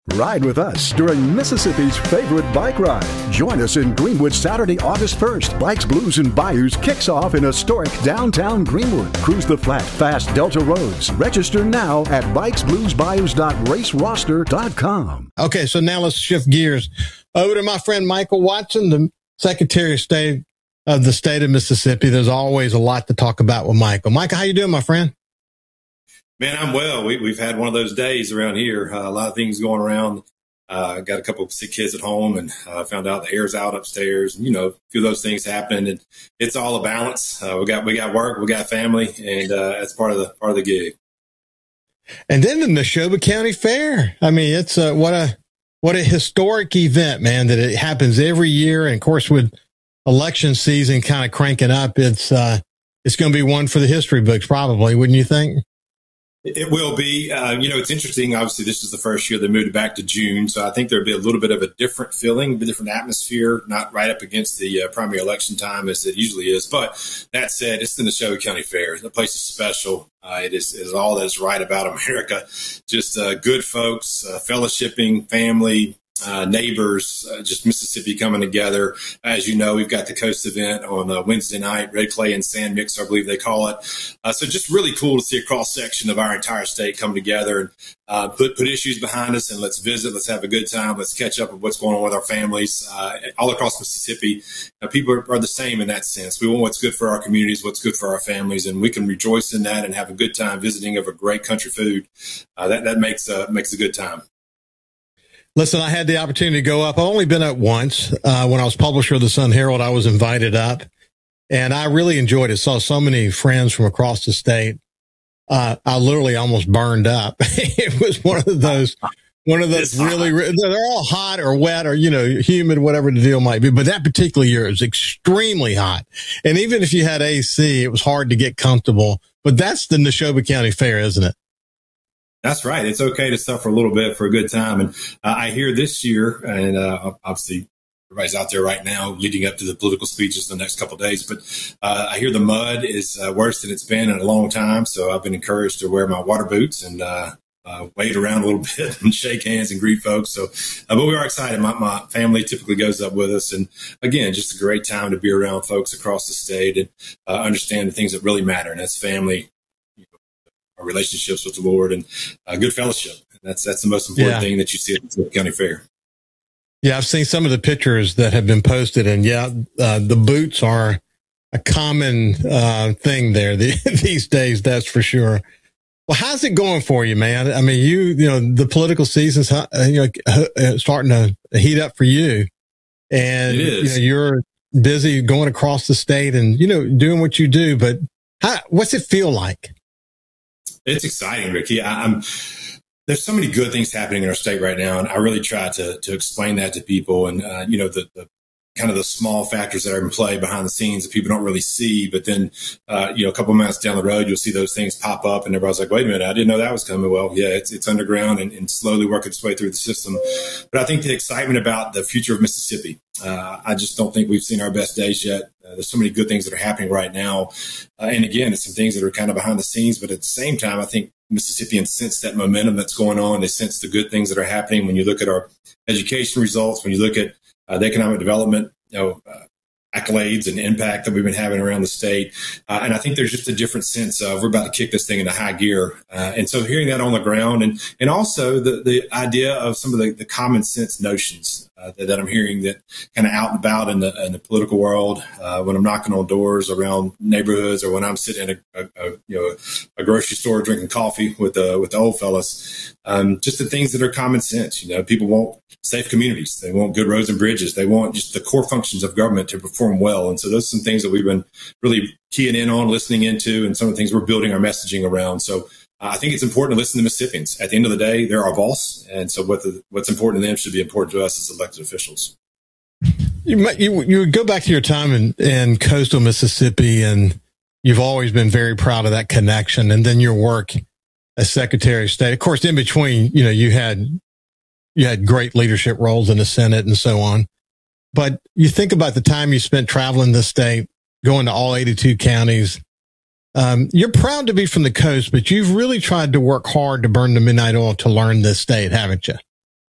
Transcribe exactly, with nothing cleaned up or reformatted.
Ride with us during Mississippi's favorite bike ride. Join us in Greenwood Saturday, August first. Bikes, Blues, and Bayous kicks off in historic downtown Greenwood. Cruise the flat, fast Delta roads. Register now at bikes blues bayous dot race roster dot com. Okay, so now let's shift gears over to my friend Michael Watson, the Secretary of State of the state of Mississippi. There's always a lot to talk about with Michael. Michael, how you doing, my friend? Man, I'm well. We, we've had one of those days around here. Uh, a lot of things going around. Uh, got a couple of sick kids at home, and uh, found out the air's out upstairs. And, you know, a few of those things happen, and it's all a balance. Uh, we got we got work, we got family, and uh, that's part of the part of the gig. And then the Neshoba County Fair. I mean, it's a, what a what a historic event, man. That it happens every year, and of course, with election season kind of cranking up, it's uh, it's going to be one for the history books, probably, wouldn't you think? It will be. Uh, you know, it's interesting. Obviously, this is the first year they moved it back to June. So I think there'll be a little bit of a different feeling, a different atmosphere, not right up against the uh, primary election time as it usually is. But that said, it's the Neshoba County Fair. The place is special. Uh, it is, is all that's right about America. Just uh, good folks, uh, fellowshipping, family, Uh, neighbors, uh, just Mississippi coming together. As you know, we've got the Coast event on uh, Wednesday night, Red Clay and Sand Mix, I believe they call it. Uh, so just really cool to see a cross section of our entire state come together and uh, put put issues behind us, and let's visit, let's have a good time, let's catch up with what's going on with our families uh, all across Mississippi. Uh, people are, are the same in that sense. We want what's good for our communities, what's good for our families, and we can rejoice in that and have a good time visiting over great country food. Uh, that that makes uh, makes a good time. Listen, I had the opportunity to go up. I've only been up once. Uh, when I was publisher of the Sun Herald, I was invited up, and I really enjoyed it. Saw so many friends from across the state. Uh, I literally almost burned up. It was one of those, one of those really, they're all hot or wet or, you know, humid, whatever the deal might be. But that particular year, it was extremely hot. And even if you had A C, it was hard to get comfortable. But that's the Neshoba County Fair, isn't it? That's right. It's okay to suffer a little bit for a good time. And uh, I hear this year, and uh, obviously everybody's out there right now leading up to the political speeches in the next couple of days, but uh, I hear the mud is uh, worse than it's been in a long time. So I've been encouraged to wear my water boots and uh, uh, wade around a little bit and shake hands and greet folks. So, uh, but we are excited. My, my family typically goes up with us. And again, just a great time to be around folks across the state and uh, understand the things that really matter. And that's family, our relationships with the Lord, and uh, good fellowship. That's that's the most important yeah. thing that you see at the county fair. Yeah, I've seen some of the pictures that have been posted, and yeah, uh, the boots are a common uh, thing there the, these days. That's for sure. Well, how's it going for you, man? I mean, you you know the political season's uh, you know starting to heat up for you, and you know, you're busy going across the state and you know doing what you do. But how, what's it feel like? It's exciting, Ricky. I, I'm, there's so many good things happening in our state right now, and I really try to to explain that to people. And uh, you know, the, the kind of the small factors that are in play behind the scenes that people don't really see. But then, uh, you know, a couple of minutes down the road, you'll see those things pop up, and everybody's like, "Wait a minute, I didn't know that was coming." Well, yeah, it's it's underground and, and slowly working its way through the system. But I think the excitement about the future of Mississippi, uh, I just don't think we've seen our best days yet. Uh, there's so many good things that are happening right now. Uh, and again, it's some things that are kind of behind the scenes, but at the same time, I think Mississippians sense that momentum that's going on. They sense the good things that are happening. When you look at our education results, when you look at uh, the economic development, you know, uh, accolades and impact that we've been having around the state. Uh, and I think there's just a different sense of we're about to kick this thing into high gear. Uh, and so hearing that on the ground and, and also the, the idea of some of the, the common sense notions uh, that, that I'm hearing that kind of out and about in the, in the political world, uh, when I'm knocking on doors around neighborhoods or when I'm sitting in a, a, a you know, a grocery store drinking coffee with the, with the old fellas. Um, just the things that are common sense. You know, people want safe communities. They want good roads and bridges. They want just the core functions of government to perform well. And so those are some things that we've been really keying in on, listening into, and some of the things we're building our messaging around. So uh, I think it's important to listen to Mississippians. At the end of the day, they're our boss. And so what the, what's important to them should be important to us as elected officials. You might, you, you go back to your time in, in coastal Mississippi, and you've always been very proud of that connection. And then your work as Secretary of State. Of course, in between, you know, you had you had great leadership roles in the Senate and so on. But you think about the time you spent traveling the state, going to all eighty-two counties. Um, you're proud to be from the coast, but you've really tried to work hard to burn the midnight oil to learn this state, haven't you?